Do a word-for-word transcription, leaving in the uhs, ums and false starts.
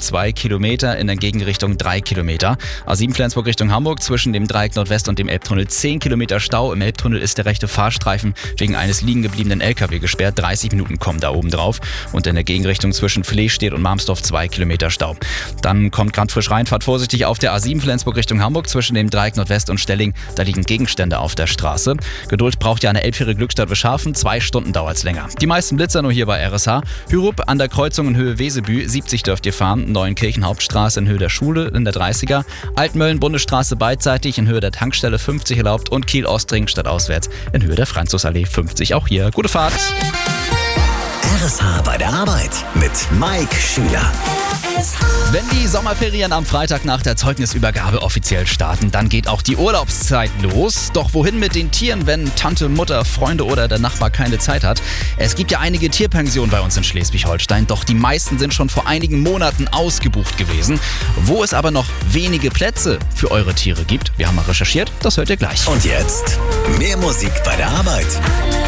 zwei Kilometer, in der Gegenrichtung drei Kilometer. A sieben Flensburg Richtung Hamburg zwischen dem Dreieck Nordwest und dem Elbtunnel zehn Kilometer Stau. Im Elbtunnel ist der rechte Fahrstreifen wegen eines liegen gebliebenen L K W gesperrt. dreißig Minuten kommen da oben drauf. Und in der Gegenrichtung zwischen Vlestedt und Marmsdorf zwei Kilometer Stau. Dann kommt gerade frisch rein, fahrt vorsichtig auf der A sieben Flensburg Richtung Hamburg zwischen dem Dreieck Nordwest und Stelling. Da liegen Gegenstände auf der Straße. Geduld braucht ihr an der Elbfähre Glückstadt-Bescharfen. Zwei Stunden dauert es länger. Die meisten Blitzer nur hier bei R S H. Hürup an der Kreuzung in Höhe Wesebü. siebzig dürft ihr fahren. Neuenkirchen Hauptstraße in Höhe der Schule in der dreißiger. Altmölln Bundesstraße beidseitig in Höhe der Tankstelle fünfzig erlaubt. Und Kiel-Ostring stadtauswärts in Höhe der Franzusallee fünfzig. Auch hier. Gute Fahrt. R S H bei der Arbeit mit Mike Schüler. Wenn die Sommerferien am Freitag nach der Zeugnisübergabe offiziell starten, dann geht auch die Urlaubszeit los. Doch wohin mit den Tieren, wenn Tante, Mutter, Freunde oder der Nachbar keine Zeit hat? Es gibt ja einige Tierpensionen bei uns in Schleswig-Holstein, doch die meisten sind schon vor einigen Monaten ausgebucht gewesen. Wo es aber noch wenige Plätze für eure Tiere gibt, wir haben mal recherchiert, das hört ihr gleich. Und jetzt mehr Musik bei der Arbeit.